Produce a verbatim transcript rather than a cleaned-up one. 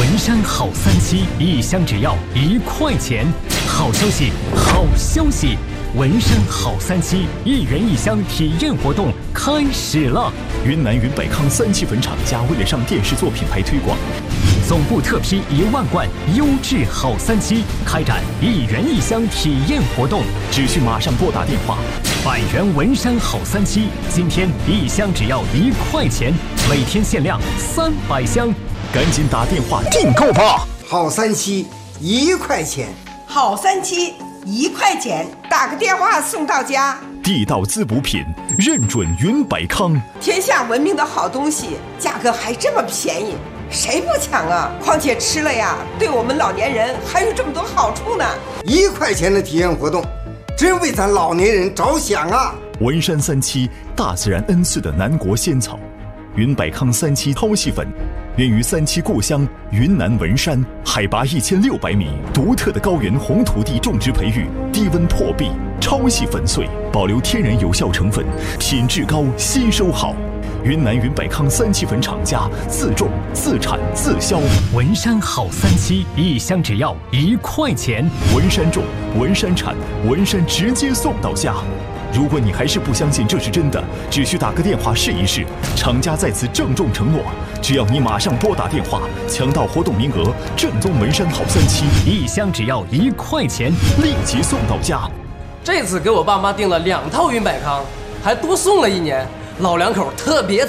文山好三七，一箱只要一块钱。好消息，好消息！文山好三七一元一箱体验活动开始了。 云南云百康三七粉厂家为了上电视做品牌推广， 总部特批一万罐优质好三七，开展一元一箱体验活动， 只需马上拨打电话。 百元文山好三七，今天一箱只要一块钱，每天限量三百箱， 赶紧打电话订购吧！ 好三七一块钱， 好三七一块钱，打个电话送到家。 地道滋补品，认准云百康。 天下闻名的好东西，价格还这么便宜，谁不抢啊？况且吃了呀，对我们老年人还有这么多好处呢。 一块钱的体验活动，真为咱老年人着想啊！ 文山三七，大自然恩赐的南国仙草，云百康三七超细粉，源于三七故乡云南文山，海拔一千六百米，独特的高原红土地种植培育，低温破壁，超细粉碎，保留天然有效成分，品质高，吸收好。云南云百康三七粉厂家自种自产自销， 文山好三七一箱只要一块钱， 文山种，文山产，文山直接送到家。如果你还是不相信这是真的，只需打个电话试一试。厂家在此郑重承诺，只要你马上拨打电话，抢到活动名额，正宗文山好三七一箱只要一块钱， 立即送到家。 这次给我爸妈订了两套云百康，还多送了一年，老两口特别